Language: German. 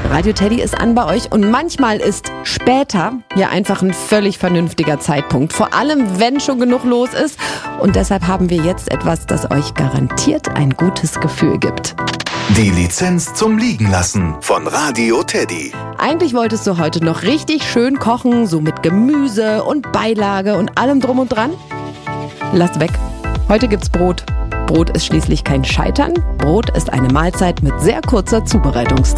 Radio Teddy ist an bei euch und manchmal ist später ja einfach ein völlig vernünftiger Zeitpunkt. Vor allem, wenn schon genug los ist. Und deshalb haben wir jetzt etwas, das euch garantiert ein gutes Gefühl gibt. Die Lizenz zum Liegenlassen von Radio Teddy. Eigentlich wolltest du heute noch richtig schön kochen, so mit Gemüse und Beilage und allem drum und dran? Lass weg. Heute gibt's Brot. Brot ist schließlich kein Scheitern. Brot ist eine Mahlzeit mit sehr kurzer Zubereitungszeit.